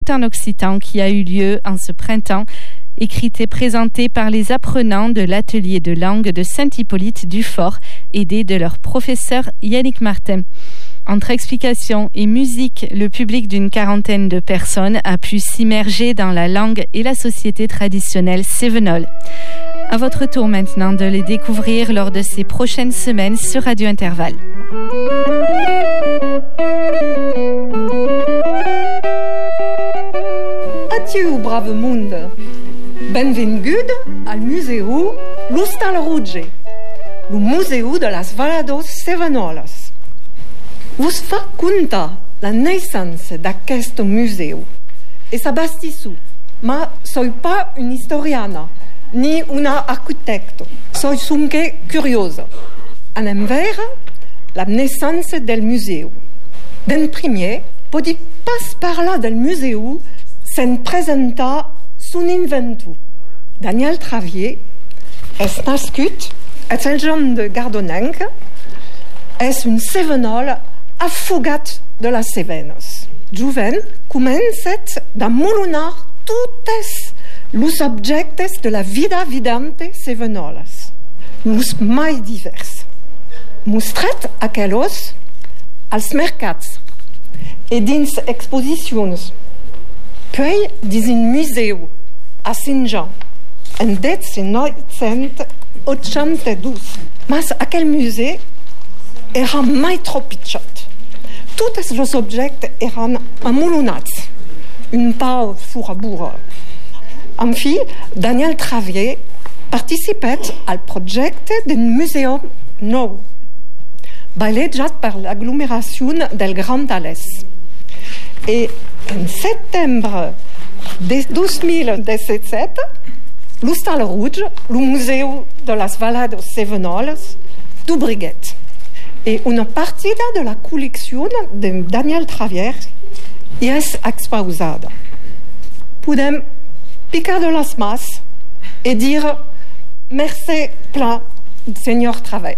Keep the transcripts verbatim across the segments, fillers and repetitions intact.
en occitan qui a eu lieu en ce printemps, écrite et présentée par les apprenants de l'atelier de langue de Saint-Hippolyte du Fort, aidés de leur professeur Yannick Martin. Entre explications et musique, le public d'une quarantaine de personnes a pu s'immerger dans la langue et la société traditionnelle cévenole. À votre tour maintenant de les découvrir lors de ces prochaines semaines sur Radio Intervalle. Adieu, brave monde. Benvingut al Museu L'Hostal-Ruge, le museu de las Valados Cevenoles. Vos fa contar la naissance d'aquest museu e s'abastissu, ma soy pas una historiana ni una arquitecto, soy sunque curiosa. En envers la naissance del museu. Den primer, podi pas parlar del museu sen presentar son inventor. Daniel Travier és nascut a Saint-Jean de Gardonenc, és un cevenol afugat de las Cevenes. Joven comencet d'amolunar totes los objectes de la vida vidante cevenoles, los mai divers. Mostret aquelos als mercats e dins exposicions, puis dins un museu a Saint-Jean, en mil novecents oitanta-dos. Mas aquel museu era mai trop pitjot. Tots els objectes eren amolonats, un pau furabura. En fi, Daniel Travier participet al projecte d'un museu nou, balejat per l'aglomeració del Grand Alès. Et en setembre de dos mil disset, l'Hostal-Ruge, le museu de las Valados Cevenoles, d'Ubriguet. Et una partida de la col·lecció de Daniel Travier hi és exposada. Podem picar de les mans et dire merci plein, senyor Travier.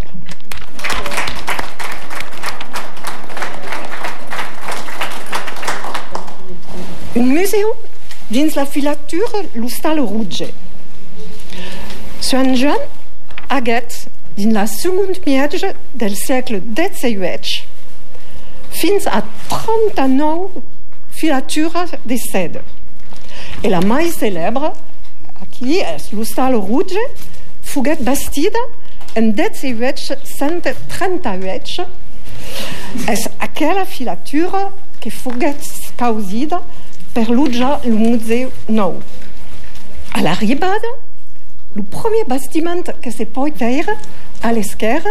Un museu dins la filatura l'Hostal-Ruge. Saint-Jean haguet dins la segunda meitat del segle disset fins a trenta-nou filatures de seda. Et la mai célèbre, aquí és l'Hostal-Ruge, foguet bastida en disset cent trenta-vuit. És aquella filatura que foguet causida per l'uja el museu nou. A l'arribada, el primer bastiment que se pot veure a l'esquerra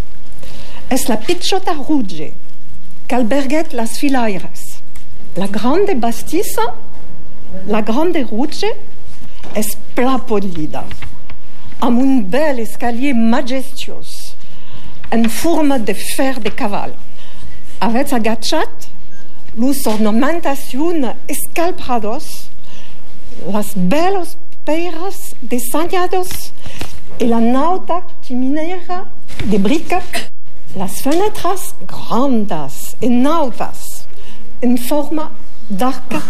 és la pitjota Ruge, que alberguet les filaires. La grande bastissa, la grande Ruge, és pla podlida, amb un bel escalier majestuós, en forma de fer de cavall. Aveți agachat les ornamentacions escalprados, las belos peiras desenhados e la nauta chimenea de brica, las fenêtres grandes e nautas en forma d'arc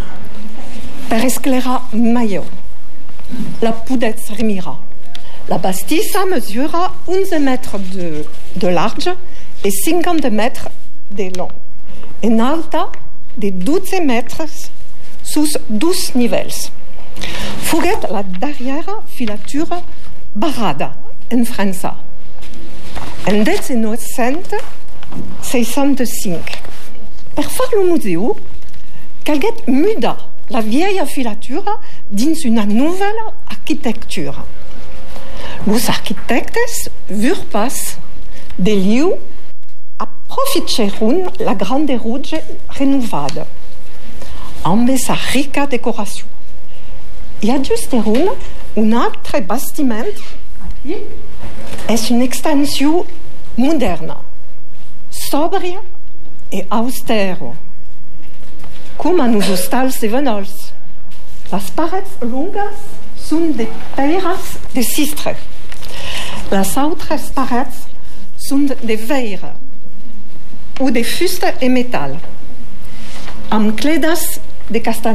per esclairar millor. La podetz remira. La bastissa mesura onze mètres de, de large et cinquante mètres de long. En alta de douze mètres sous douze nivells. Foguet la darrera filatura barrada en França. En mil nou-cents seixanta-cinc. Per fer el museu, calguet mudar la vieja filatura dins una nouvelle arquitectura. Los arquitectes vurent pas de liu aprofiteron la grande Ruge renovada, amb sa rica decoració. I ajusteron un altre bastiment, aquí, és una extensió moderna, sòbria e austera, com en els hostals cevenols. Les parets longues són de pedres de cistre. Les altres parets són de veire o de fusta e metal, amb cledes de Castanet.